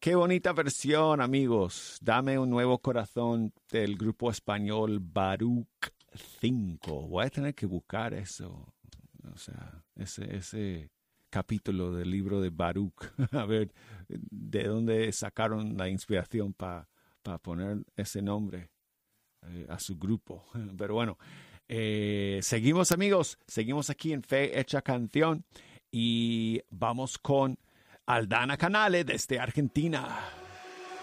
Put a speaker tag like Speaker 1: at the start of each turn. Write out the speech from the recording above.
Speaker 1: Qué bonita versión, amigos. Dame un nuevo corazón del grupo español Baruch 5. Voy a tener que buscar eso. O sea, ese capítulo del libro de Baruch. A ver de dónde sacaron la inspiración para poner ese nombre a su grupo. Pero bueno, seguimos, amigos. Seguimos aquí en Fe Hecha Canción y vamos con Aldana Canale desde Argentina.